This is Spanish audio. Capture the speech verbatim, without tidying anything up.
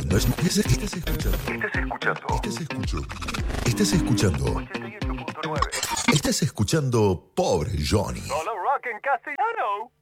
no es... Estás escuchando. Estás escuchando. Estás escuchando. Estás escuchando. ochenta y ocho punto nueve. Estás escuchando Pobre Johnny. Solo rock en castellano.